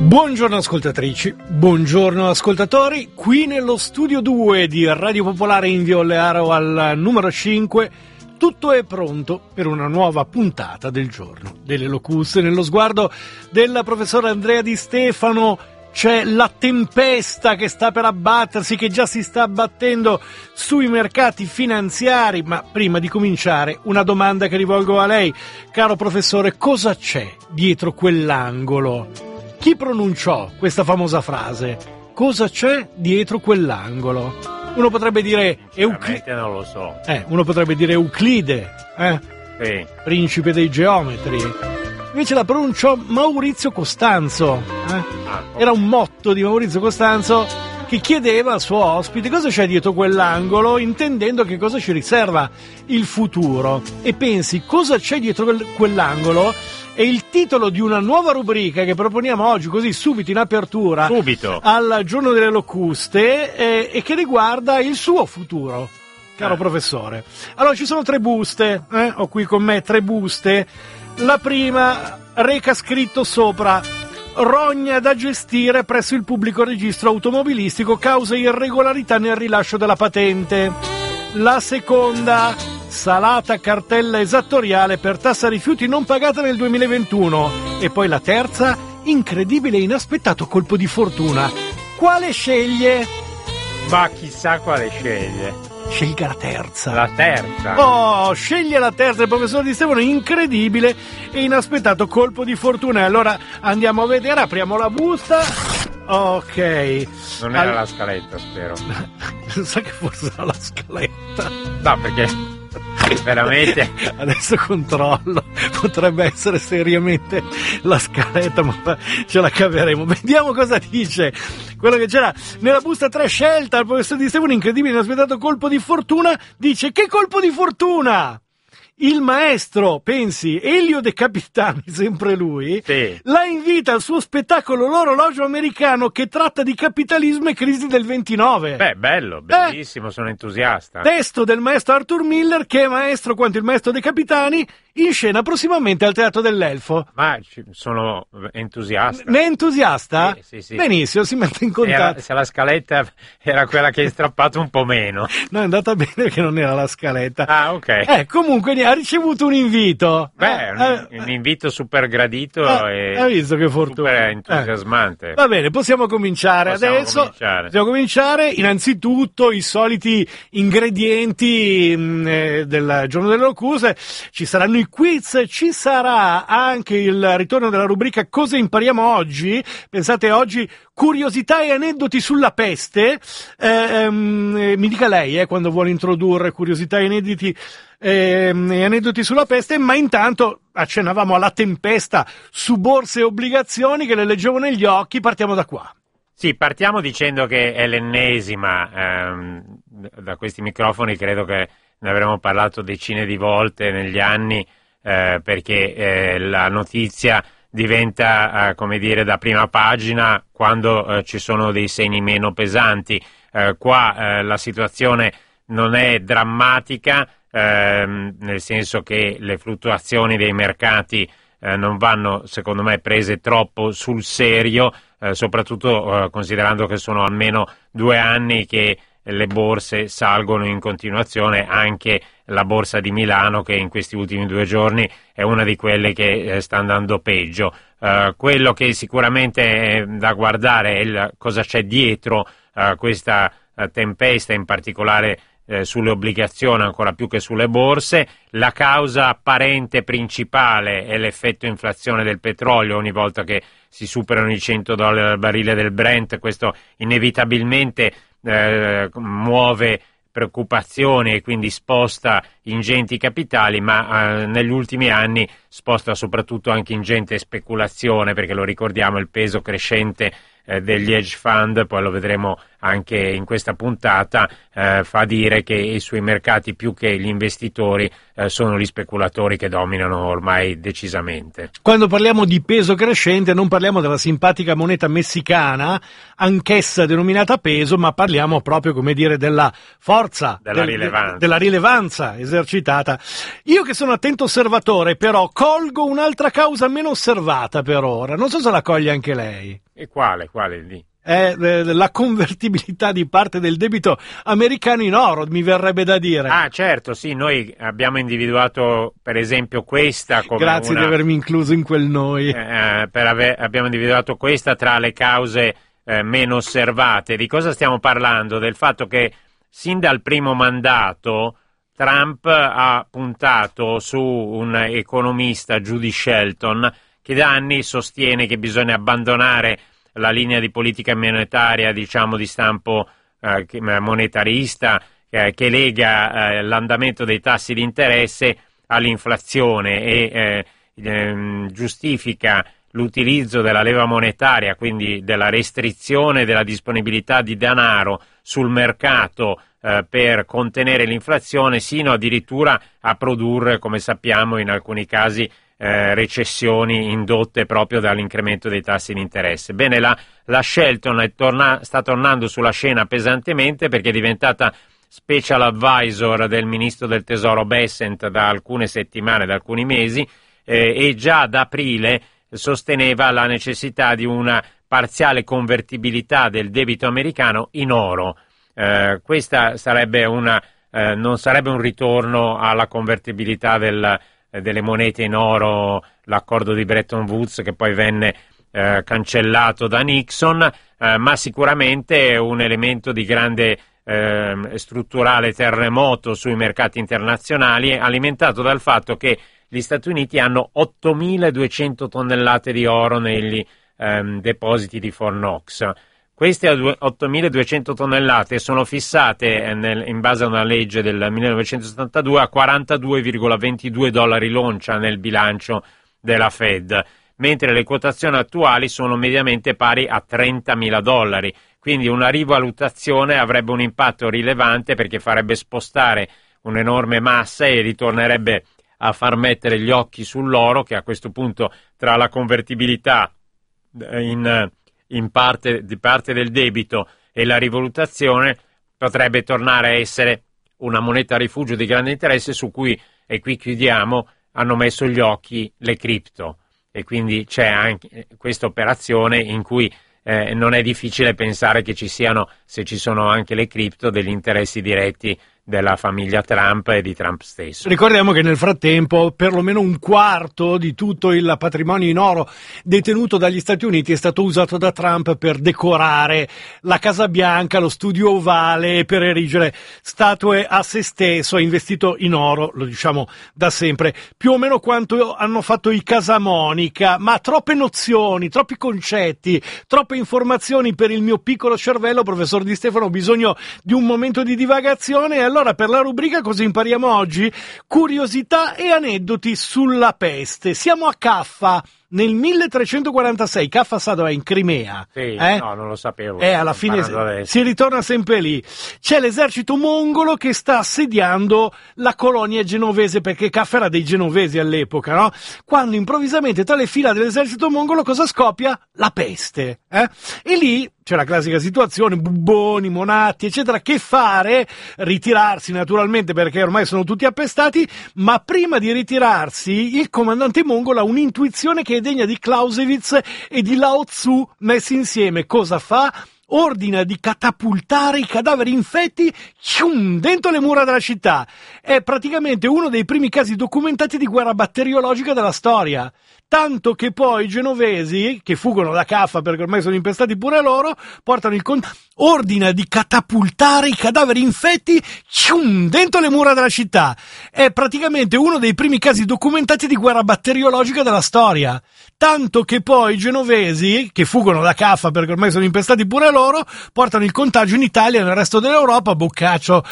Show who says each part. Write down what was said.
Speaker 1: Buongiorno ascoltatrici, buongiorno ascoltatori, qui nello studio 2 di Radio Popolare in Via Olearo al numero 5, tutto è pronto per una nuova puntata del Giorno delle Locuste. Nello sguardo del professor Andrea Di Stefano c'è la tempesta che sta per abbattersi, che già si sta abbattendo sui mercati finanziari, ma prima di cominciare una domanda che rivolgo a lei, caro professore: cosa c'è dietro quell'angolo? Chi pronunciò questa famosa frase? Cosa c'è dietro quell'angolo? Uno potrebbe dire
Speaker 2: non lo so.
Speaker 1: Uno potrebbe dire Euclide,
Speaker 2: Sì.
Speaker 1: principe dei geometri. Invece la pronunciò Maurizio Costanzo. Era un motto di Maurizio Costanzo che chiedeva al suo ospite cosa c'è dietro quell'angolo, intendendo che cosa ci riserva il futuro. E pensi, cosa c'è dietro quell'angolo? È il titolo di una nuova rubrica che proponiamo oggi, così subito in apertura, al Giorno delle Locuste, e che riguarda il suo futuro, caro professore. Allora, ci sono 3 buste, ho qui con me 3 buste. La prima reca scritto sopra: rogna da gestire presso il pubblico registro automobilistico causa irregolarità nel rilascio della patente. La seconda: salata cartella esattoriale per tassa rifiuti non pagata nel 2021. E poi la terza: incredibile e inaspettato colpo di fortuna. Quale sceglie?
Speaker 2: Ma chissà quale sceglie.
Speaker 1: Scelga la terza.
Speaker 2: La terza?
Speaker 1: Oh, sceglie la terza, il professor Di Stefano. Incredibile e inaspettato colpo di fortuna. Allora andiamo a vedere, apriamo la busta. Ok.
Speaker 2: Non era la scaletta, spero.
Speaker 1: Sa che forse era la scaletta.
Speaker 2: No, perché veramente
Speaker 1: adesso controllo, potrebbe essere seriamente la scaletta, ma ce la caveremo. Vediamo cosa dice quello che c'era nella busta 3 scelta. Il professor Di Stefano, incredibile inaspettato colpo di fortuna, dice: che colpo di fortuna! Il maestro, pensi, Elio De Capitani, sempre lui,
Speaker 2: sì,
Speaker 1: la invita al suo spettacolo L'orologio americano, che tratta di capitalismo e crisi del 29.
Speaker 2: Beh, bello, bellissimo, sono entusiasta.
Speaker 1: Testo del maestro Arthur Miller, che è maestro quanto il maestro De Capitani, in scena prossimamente al Teatro dell'Elfo.
Speaker 2: Ma sono entusiasta.
Speaker 1: Ne è entusiasta?
Speaker 2: Sì.
Speaker 1: Benissimo, si mette in contatto.
Speaker 2: Se la scaletta era quella che hai strappato un po' meno.
Speaker 1: No, è andata bene perché non era la scaletta.
Speaker 2: Ah, ok.
Speaker 1: Comunque ha ricevuto un invito.
Speaker 2: Un invito super gradito e
Speaker 1: ha visto che fortuna.
Speaker 2: Super entusiasmante.
Speaker 1: Va bene, possiamo cominciare adesso. Possiamo cominciare. Innanzitutto i soliti ingredienti del Giorno delle Locuste. Ci saranno i quiz, ci sarà anche il ritorno della rubrica Cosa impariamo oggi. Pensate, oggi curiosità e aneddoti sulla peste. Mi dica lei quando vuole introdurre curiosità e aneddoti sulla peste, ma intanto accennavamo alla tempesta su borse e obbligazioni che le leggevo negli occhi. Partiamo da qua.
Speaker 2: Sì, partiamo dicendo che è l'ennesima, da questi microfoni credo che ne avremo parlato decine di volte negli anni, perché la notizia diventa, come dire, da prima pagina quando ci sono dei segni meno pesanti. Qua la situazione non è drammatica, nel senso che le fluttuazioni dei mercati non vanno, secondo me, prese troppo sul serio, soprattutto considerando che sono almeno 2 anni che le borse salgono in continuazione, anche la borsa di Milano, che in questi ultimi 2 giorni è una di quelle che sta andando peggio. Quello che sicuramente è da guardare è cosa c'è dietro questa tempesta, in particolare sulle obbligazioni ancora più che sulle borse. La causa apparente principale è l'effetto inflazione del petrolio. Ogni volta che si superano i $100 al barile del Brent, questo inevitabilmente muove preoccupazioni e quindi sposta ingenti capitali, ma negli ultimi anni sposta soprattutto anche ingente speculazione, perché lo ricordiamo, il peso crescente degli hedge fund, poi lo vedremo anche in questa puntata fa dire che sui mercati più che gli investitori sono gli speculatori che dominano ormai decisamente.
Speaker 1: Quando parliamo di peso crescente non parliamo della simpatica moneta messicana, anch'essa denominata peso, ma parliamo proprio, come dire, della forza, della rilevanza esercitata. Io che sono attento osservatore, però, colgo un'altra causa meno osservata per ora. Non so se la coglie anche lei.
Speaker 2: E quale lì?
Speaker 1: È la convertibilità di parte del debito americano in oro, mi verrebbe da dire.
Speaker 2: Ah, certo, sì, noi abbiamo individuato per esempio questa come
Speaker 1: Grazie di avermi incluso in quel noi.
Speaker 2: Abbiamo individuato questa tra le cause meno osservate. Di cosa stiamo parlando? Del fatto che sin dal primo mandato Trump ha puntato su un economista, Judy Shelton, che da anni sostiene che bisogna abbandonare la linea di politica monetaria, diciamo, di stampo monetarista, che lega l'andamento dei tassi di interesse all'inflazione e giustifica l'utilizzo della leva monetaria, quindi della restrizione della disponibilità di denaro sul mercato per contenere l'inflazione, sino addirittura a produrre, come sappiamo, in alcuni casi recessioni indotte proprio dall'incremento dei tassi di interesse. Bene, la Shelton sta tornando sulla scena pesantemente perché è diventata special advisor del ministro del tesoro Bessent da alcune settimane, da alcuni mesi, e già ad aprile sosteneva la necessità di una parziale convertibilità del debito americano in oro. Questa sarebbe non sarebbe un ritorno alla convertibilità delle monete in oro, l'accordo di Bretton Woods che poi venne cancellato da Nixon, ma sicuramente un elemento di grande strutturale terremoto sui mercati internazionali, alimentato dal fatto che gli Stati Uniti hanno 8.200 tonnellate di oro negli depositi di Fort Knox. Queste 8.200 tonnellate sono fissate in base a una legge del 1972 a $42,22 l'oncia nel bilancio della Fed, mentre le quotazioni attuali sono mediamente pari a $30.000. Quindi una rivalutazione avrebbe un impatto rilevante perché farebbe spostare un'enorme massa e ritornerebbe a far mettere gli occhi sull'oro, che a questo punto, tra la convertibilità in parte del debito e la rivalutazione, potrebbe tornare a essere una moneta a rifugio di grande interesse su cui, e qui chiudiamo, hanno messo gli occhi le cripto, e quindi c'è anche questa operazione in cui non è difficile pensare che ci siano, se ci sono anche le cripto, degli interessi diretti della famiglia Trump e di Trump stesso.
Speaker 1: Ricordiamo che nel frattempo perlomeno un quarto di tutto il patrimonio in oro detenuto dagli Stati Uniti è stato usato da Trump per decorare la Casa Bianca, lo studio ovale, per erigere statue a se stesso. Ha investito in oro, lo diciamo da sempre, più o meno quanto hanno fatto i Casamonica, ma troppe nozioni, troppi concetti, troppe informazioni per il mio piccolo cervello, professor Di Stefano. Ho bisogno di un momento di divagazione, e allora per la rubrica Cosa impariamo oggi? Curiosità e aneddoti sulla peste. Siamo a Caffa nel 1346. Caffa sa dov'è? In Crimea.
Speaker 2: Sì, no, non lo sapevo.
Speaker 1: Alla fine si ritorna sempre lì. C'è l'esercito mongolo che sta assediando la colonia genovese, perché Caffa era dei genovesi all'epoca, no? Quando improvvisamente tra le fila dell'esercito mongolo cosa scoppia? La peste. E lì c'è la classica situazione, bubboni, monatti, eccetera. Che fare? Ritirarsi naturalmente, perché ormai sono tutti appestati, ma prima di ritirarsi il comandante mongolo ha un'intuizione che è degna di Clausewitz e di Lao Tzu messi insieme. Cosa fa? Ordina di catapultare i cadaveri infetti dentro le mura della città. È praticamente uno dei primi casi documentati di guerra batteriologica della storia. Tanto che poi i genovesi, che fuggono da Caffa perché ormai sono impestati pure loro, portano il ordina di catapultare i cadaveri infetti dentro le mura della città. È praticamente uno dei primi casi documentati di guerra batteriologica della storia. Tanto che poi i genovesi, che fuggono da Caffa perché ormai sono impestati pure loro, portano il contagio in Italia e nel resto dell'Europa. Boccaccio